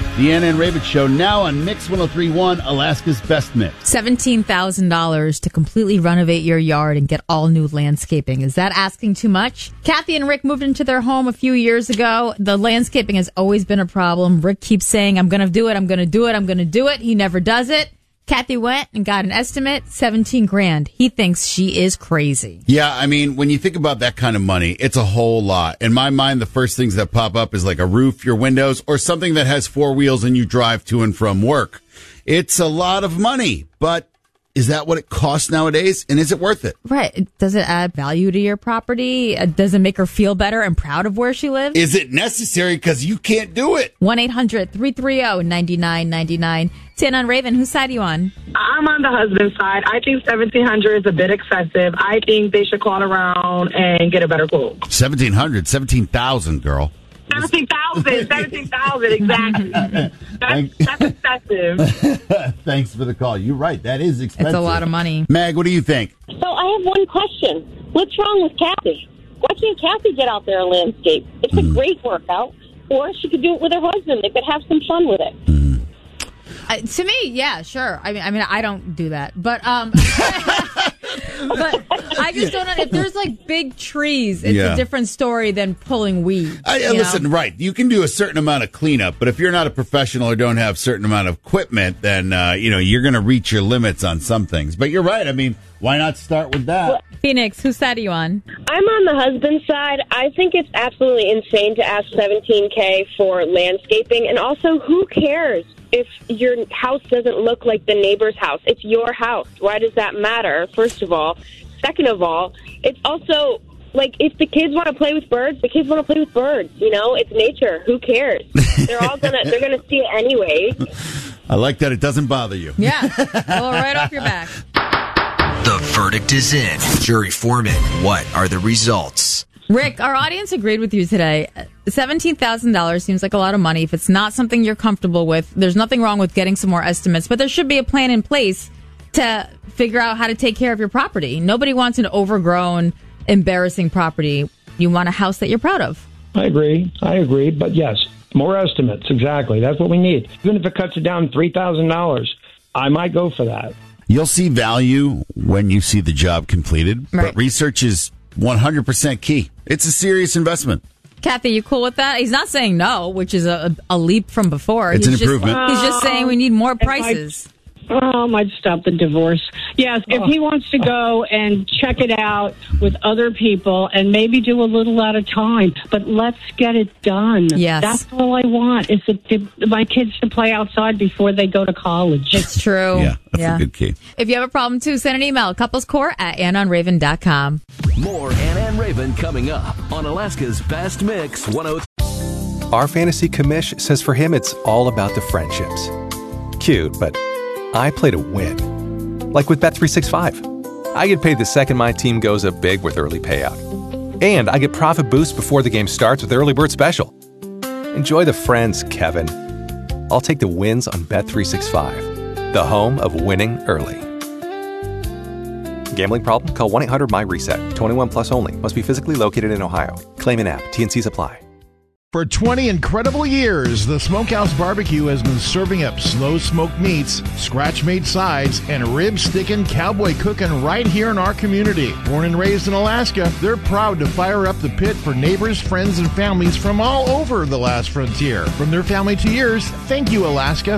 The Anna and Raven Show, now on Mix 103.1, Alaska's Best Mix. $17,000 to completely renovate your yard and get all new landscaping. Is that asking too much? Kathy and Rick moved into their home a few years ago. The landscaping has always been a problem. Rick keeps saying, I'm going to do it, I'm going to do it, I'm going to do it. He never does it. Kathy went and got an estimate, $17,000. He thinks she is crazy. Yeah, I mean, when you think about that kind of money, it's a whole lot. In my mind, the first things that pop up is like a roof, your windows, or something that has four wheels and you drive to and from work. It's a lot of money, but is that what it costs nowadays? And is it worth it? Right. Does it add value to your property? Does it make her feel better and proud of where she lives? Is it necessary? Because you can't do it. 1-800-330-9999. Tin on Raven, whose side are you on? I'm on the husband's side. I think $1,700 is a bit excessive. I think they should call around and get a better quote. $1,700, girl. 17,000, exactly. That's excessive. Thanks for the call. You're right. That is expensive. It's a lot of money. Mag, what do you think? So I have one question. What's wrong with Kathy? Why can't Kathy get out there and landscape? It's a great workout. Or she could do it with her husband. They could have some fun with it. To me, yeah, sure. I mean, I don't do that, but but I just don't know if there's like big trees. It's a different story than pulling weeds. Listen, right? You can do a certain amount of cleanup, but if you're not a professional or don't have a certain amount of equipment, then you're going to reach your limits on some things. But you're right. I mean, why not start with that? Phoenix, whose side are you on? I'm on the husband's side. I think it's absolutely insane to ask $17,000 for landscaping, and also, who cares if your house doesn't look like the neighbor's house? It's your house. Why does that matter, first of all? Second of all, it's also, like, if the kids want to play with birds, the kids want to play with birds. You know, it's nature. Who cares? They're gonna see it anyway. I like that it doesn't bother you. Yeah. Well, right off your back. The verdict is in. Jury foreman, what are the results? Rick, our audience agreed with you today. $17,000 seems like a lot of money. If it's not something you're comfortable with, there's nothing wrong with getting some more estimates, but there should be a plan in place to figure out how to take care of your property. Nobody wants an overgrown, embarrassing property. You want a house that you're proud of. I agree. But yes, more estimates. Exactly. That's what we need. Even if it cuts it down $3,000, I might go for that. You'll see value when you see the job completed, but research is 100% key. It's a serious investment. Kathy, you cool with that? He's not saying no, which is a leap from before. It's an improvement. He's just saying we need more prices. I might stop the divorce. Yes, if he wants to go and check it out with other people and maybe do a little at a time, but let's get it done. Yes. That's all I want is my kids to play outside before they go to college. It's true. Yeah, that's a good key. If you have a problem, too, send an email, couplescourt@AnnaandRaven.com. More Anna and Raven coming up on Alaska's Best Mix 103. Our fantasy commish says for him it's all about the friendships. Cute, but I play to win. Like with Bet365. I get paid the second my team goes up big with early payout. And I get profit boost before the game starts with Early Bird Special. Enjoy the friends, Kevin. I'll take the wins on Bet365, the home of winning early. Gambling problem? Call 1-800-MY-RESET. 21 plus only. Must be physically located in Ohio. Claim in app. T&Cs apply. For 20 incredible years, the Smokehouse Barbecue has been serving up slow smoked meats, scratch-made sides, and rib-sticking, cowboy cooking right here in our community. Born and raised in Alaska, they're proud to fire up the pit for neighbors, friends, and families from all over the last frontier. From their family to yours, thank you, Alaska,